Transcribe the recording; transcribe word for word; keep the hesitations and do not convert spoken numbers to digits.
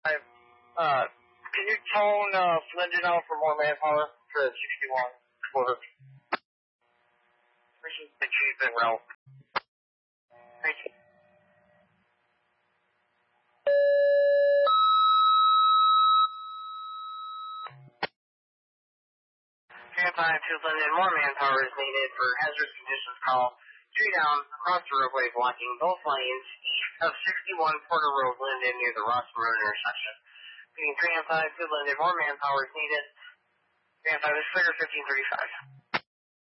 Uh, can you tone uh, Flindon out for more manpower to sixty-one? Quarter. Appreciate the chief and Ralph. Thank you. Transpire to Flindon, more manpower is needed for hazardous conditions call. Tree down across the roadway blocking both lanes east of sixty-one Porter Road, Linden, near the Ross Road intersection. Being three and five to Linden, more manpower is needed. three and five is clear, fifteen thirty-five.